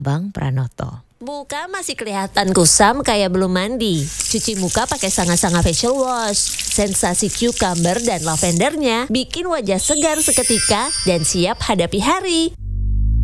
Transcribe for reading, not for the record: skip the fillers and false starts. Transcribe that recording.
Bang Pranoto. Muka masih kelihatan kusam kayak belum mandi. Cuci muka pakai Sanga-Sanga Facial Wash. Sensasi cucumber dan lavendernya bikin wajah segar seketika dan siap hadapi hari.